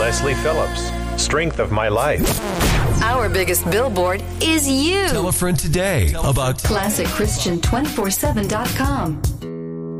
Leslie Phillips, strength of my life. Our biggest billboard is you. Tell a friend today about ClassicChristian247.com.